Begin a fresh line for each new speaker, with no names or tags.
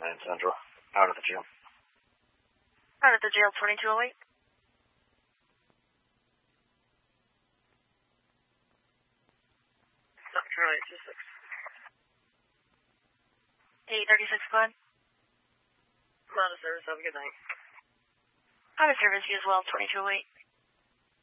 Grand Central. Out of the jail.
Out at the jail, 2208.
Charlie 26.
836, go ahead.
Out of service, have a good night.
Out of service, you as well, 2208.